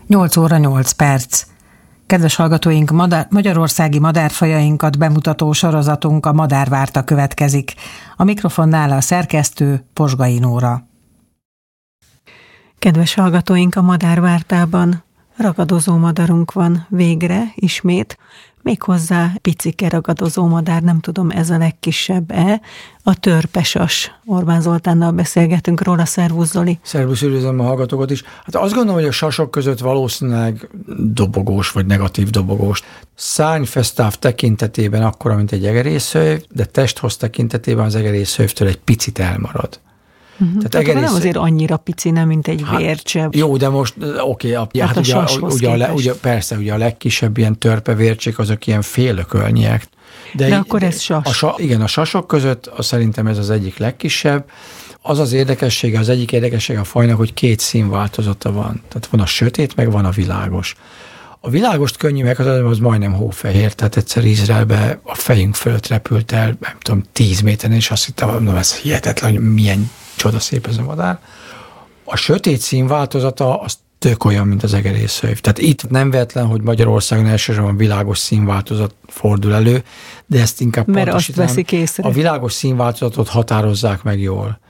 8 óra 8 perc. Kedves hallgatóink, magyarországi madárfajainkat bemutató sorozatunk a Madárvárta következik. A mikrofonnál a szerkesztő Posgai Nóra. Kedves hallgatóink, a Madárvártában ragadozó madarunk van végre, ismét, méghozzá picike ragadozó madár, nem tudom, ez a legkisebb-e, a törpesas. Orbán Zoltánnal beszélgetünk róla, szervusz Zoli. Szervusz, üdvözlöm a hallgatókat is. Hát azt gondolom, hogy a sasok között valószínűleg dobogós vagy negatív dobogós. Szárnyfesztáv tekintetében akkora, mint egy egerészhölyv, de testhoz tekintetében az egerészhölyvtől egy picit elmarad. Tehát nem azért annyira pici, nem, mint egy vércsebb. Jó, de most oké, ugye persze, ugye a legkisebb ilyen törpevércsék, azok ilyen félökölnyiek. De akkor ez sas. Igen, a sasok között szerintem ez az egyik legkisebb. Az érdekessége, az egyik érdekessége a fajnak, hogy 2 színváltozata van. Tehát van a sötét, meg van a világos. A világost könnyű meghatározni, az majdnem hófehér, tehát egyszer Izraelbe a fejünk fölött repült el, nem tudom, 10 méteren, és azt hittem, hogy ez hihetetlen, hogy milyen csodaszép ez a madár. A sötét színváltozata az tök olyan, mint az egerészhölyv. Tehát itt nem véletlen, hogy Magyarországon elsősorban világos színváltozat fordul elő, de ezt inkább pontosítanám. A világos színváltozatot határozzák meg jól.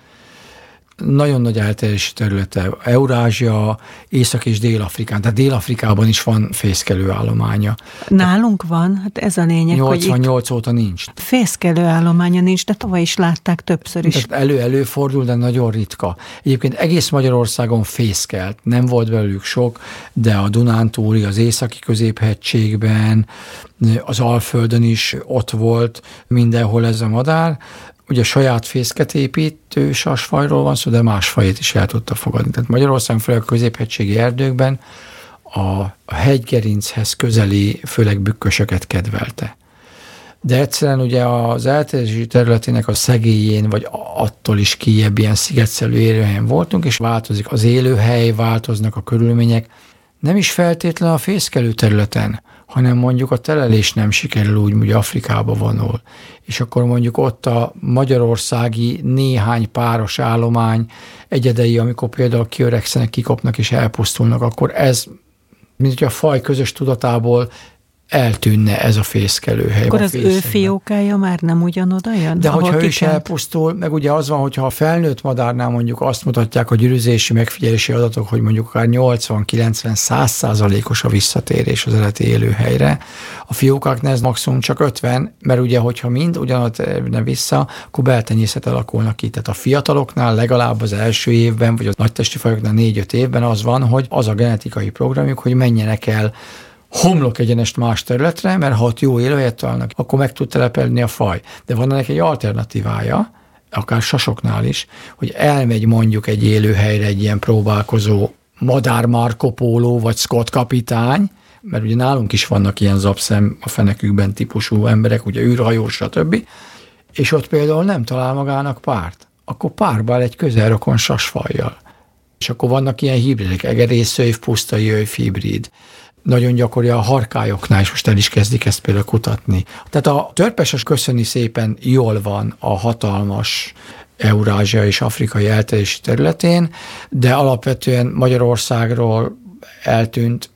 Nagyon nagy elterjedési területe. Eurázsia, Észak- és Dél-Afrikán. Tehát Dél-Afrikában is van fészkelő állománya. Nálunk van, hát ez a lényeg, 88 óta nincs. Fészkelő állománya nincs, de tavaly is látták többször is. Előfordul, de nagyon ritka. Egyébként egész Magyarországon fészkelt. Nem volt belőlük sok, de a Dunántúli, az északi középhegységben, az Alföldön is ott volt mindenhol ez a madár. Ugye saját fészket építő sasfajról van szó, de más fajét is el tudta fogadni. Tehát Magyarországon, főleg a középhegységi erdőkben a hegygerinchez közeli, főleg bükkösöket kedvelte. De egyszerűen ugye az elterjedési területének a szegélyén, vagy attól is kijebb ilyen szigetszerű élőhelyen voltunk, és változik az élőhely, változnak a körülmények. Nem is feltétlen a fészkelő területen, hanem mondjuk a telelés nem sikerül úgy, hogy Afrikába vonul. És akkor mondjuk ott a magyarországi néhány páros állomány egyedei, amikor például kiöregszenek, kikopnak és elpusztulnak, akkor ez, mint hogy a faj közös tudatából eltűnne ez a fészkelőhely. Akkor az ő fiókája már nem ugyanoda jön? De hogyha ő is elpusztul, meg ugye az van, hogyha a felnőtt madárnál mondjuk azt mutatják a gyűrűzési, megfigyelési adatok, hogy mondjuk akár 80-90-100%-os a visszatérés az eredeti élőhelyre. A fiókáknál ez maximum csak 50, mert ugye, hogyha mind ugyanott nem vissza, akkor beltenyészet alakulnak ki. Tehát a fiataloknál legalább az első évben, vagy a nagytesti fajoknál 4-5 évben az van, hogy az a genetikai programjuk, hogy menjenek el homlok egyenest más területre, mert ha ott jó élőhelyet találnak, akkor meg tud telepedni a faj. De van ennek egy alternatívája, akár sasoknál is, hogy elmegy mondjuk egy élőhelyre egy ilyen próbálkozó madár Marco Polo vagy Scott kapitány, mert ugye nálunk is vannak ilyen zapszem a fenekükben típusú emberek, ugye űrhajós, stb. És ott például nem talál magának párt. Akkor párba áll egy közelrokon sasfajjal. És akkor vannak ilyen hibridek, egerészhölyv, pusztajöjv hibrid. Nagyon gyakori a harkályoknál, és most el is kezdik ezt például kutatni. Tehát a törpesas köszöni szépen jól van a hatalmas Eurázsia és afrikai elterjedési területén, de alapvetően Magyarországról eltűnt,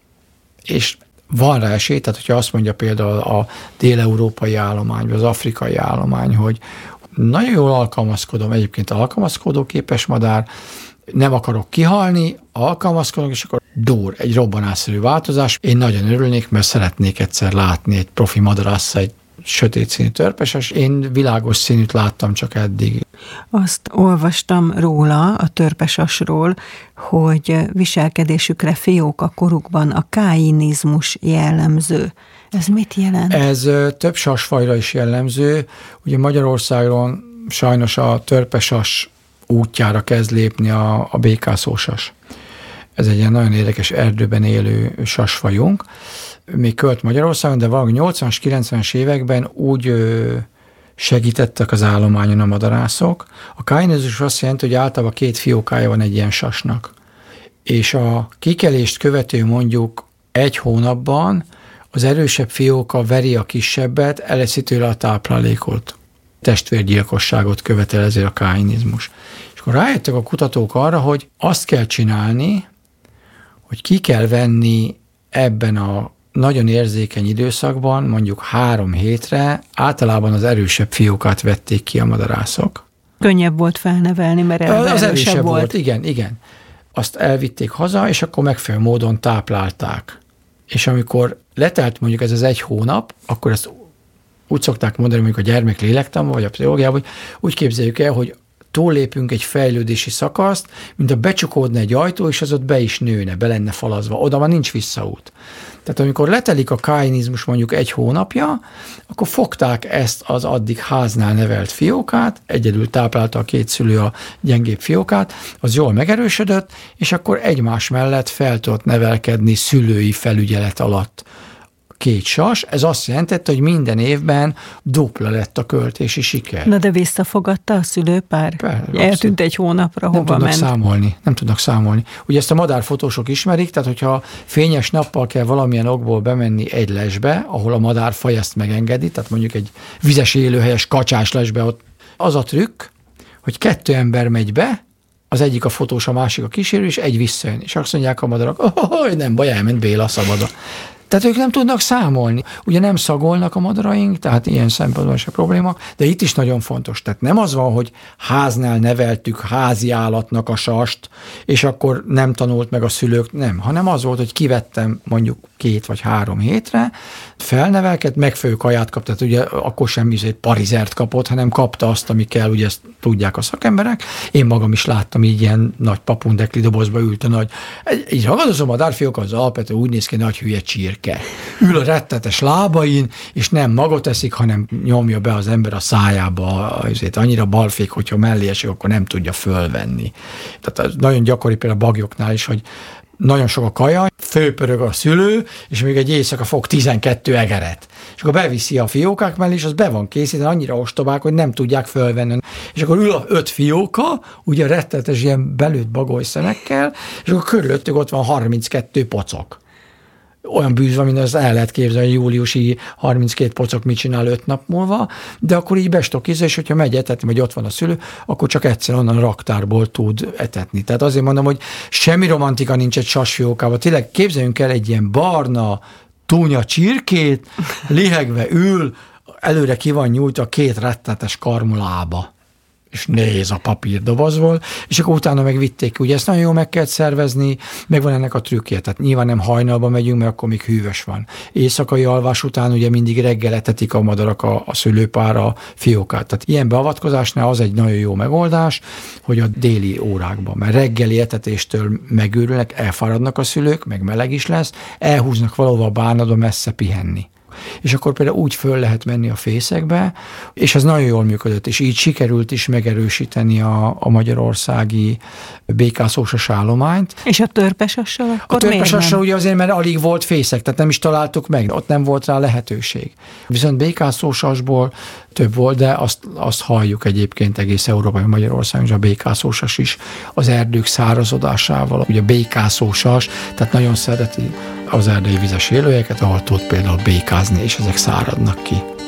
és van rá esély, tehát hogyha azt mondja például a dél-európai állomány, vagy az afrikai állomány, hogy nagyon jól alkalmazkodom, egyébként alkalmazkodóképes madár, nem akarok kihalni, alkalmazkodok, és akkor egy robbanásszerű változás. Én nagyon örülnék, mert szeretnék egyszer látni egy profi madarássza, egy sötét színű törpeses. Én világos színűt láttam csak eddig. Azt olvastam róla, a törpesasról, hogy viselkedésükre fióka korukban a káinizmus jellemző. Ez mit jelent? Ez több sasfajra is jellemző. Ugye Magyarországon sajnos a törpesas útjára kezd lépni a békászósas. Ez egy ilyen nagyon érdekes erdőben élő sasfajunk. Még költ Magyarországon, de valami 80-as, 90-es években úgy segítettek az állományon a madarászok. A káinizmus azt jelenti, hogy általában 2 fiókája van egy ilyen sasnak. És a kikelést követő mondjuk 1 hónapban az erősebb fióka veri a kisebbet, eleszi tőle a táplálékot. Testvérgyilkosságot követel ezért a káinizmus. És akkor rájöttek a kutatók arra, hogy azt kell csinálni, hogy ki kell venni ebben a nagyon érzékeny időszakban, mondjuk 3 hétre, általában az erősebb fiókát vették ki a madarászok. Könnyebb volt felnevelni, mert az erősebb volt. Igen. Azt elvitték haza, és akkor megfelelő módon táplálták. És amikor letelt mondjuk ez az 1 hónap, akkor ezt úgy szokták mondani, mondjuk a gyermek lélektanban, vagy a pszichológiában, hogy úgy képzeljük el, hogy túllépünk egy fejlődési szakaszt, mint a becsukódna egy ajtó, és az ott be is nőne, be lenne falazva. Oda már nincs visszaút. Tehát amikor letelik a kainizmus mondjuk 1 hónapja, akkor fogták ezt az addig háznál nevelt fiókát, egyedül táplálta a 2 szülő a gyengébb fiókát, az jól megerősödött, és akkor egymás mellett fel tudott nevelkedni szülői felügyelet alatt 2 sas. Ez azt jelentette, hogy minden évben dupla lett a költési siker. Na de visszafogadta a szülőpár? Eltűnt 1 hónapra, hova ment? Nem tudnak számolni. Ugye ezt a madárfotósok ismerik, tehát hogyha fényes nappal kell valamilyen okból bemenni egy lesbe, ahol a madárfaj ezt megengedi, tehát mondjuk egy vizes élőhelyes kacsás lesbe, ott az a trükk, hogy 2 ember megy be, az egyik a fotós, a másik a kísérő, és egy visszajön. És azt mondják a madarak, hogy nem baj, elment Béla szabad. Tehát ők nem tudnak számolni. Ugye nem szagolnak a madaraink, tehát ilyen szempontból se probléma, de itt is nagyon fontos. Tehát nem az van, hogy háznál neveltük házi állatnak a sast, és akkor nem tanult meg a szülők, nem, hanem az volt, hogy kivettem mondjuk 2 vagy 3 hétre, felnevelkedt, megfelelő kaját kap, tehát ugye akkor sem parizert kapott, hanem kapta azt, ami kell, ugye ezt tudják a szakemberek. Én magam is láttam, így ilyen nagy papundekli dobozba ült a nagy, így ragadozom a madárfiók, az alapvetően úgy néz ki, nagy hülye csirke. Ül a rettetes lábain, és nem magot eszik, hanem nyomja be az ember a szájába, azért annyira balfék, hogyha mellé esik, akkor nem tudja fölvenni. Tehát nagyon gyakori például a bagyoknál is, hogy nagyon sok a kaja, fölpörög a szülő, és még egy éjszaka fog 12 egeret. És akkor beviszi a fiókák mellé, és az be van készítve, annyira ostobák, hogy nem tudják fölvenni. És akkor ül a 5 fióka, ugye rettetes ilyen belőtt bagoly szemekkel, és akkor körülöttük ott van 32 pocok. Olyan bűz van, mint az el lehet képzelni, hogy júliusi 32 pocok mit csinál 5 nap múlva, de akkor így bestokizza, és hogyha megy etetni, vagy ott van a szülő, akkor csak egyszer onnan a raktárból tud etetni. Tehát azért mondom, hogy semmi romantika nincs egy sasfiókában. Tényleg képzeljünk el egy ilyen barna, túnya csirkét, lihegve ül, előre ki van nyújtva 2 rettetes karmulába, és néz a papírdobozból, és akkor utána megvitték. Ugye ezt nagyon jól meg kell szervezni, megvan ennek a trükkje. Tehát nyilván nem hajnalba megyünk, mert akkor még hűvös van. Éjszakai alvás után ugye mindig reggel etetik a madarak a szülőpár a fiókát. Tehát ilyen beavatkozásnál az egy nagyon jó megoldás, hogy a déli órákban, mert reggeli etetéstől megőrülnek, elfáradnak a szülők, meg meleg is lesz, elhúznak valahova a bánatba messze pihenni. És akkor például úgy föl lehet menni a fészekbe, és ez nagyon jól működött, és így sikerült is megerősíteni a magyarországi békászósas állományt. És a törpesassal akkor a törpesassal ugye azért, mert alig volt fészek, tehát nem is találtuk meg, ott nem volt rá lehetőség. Viszont békászósasból több volt, de azt halljuk egyébként egész Európai Magyarországon, és a békászósas is az erdők szárazodásával, ugye a békászósas, tehát nagyon szereti az erdei vizes élőhelyeket, ahol tud például békázni, és ezek száradnak ki.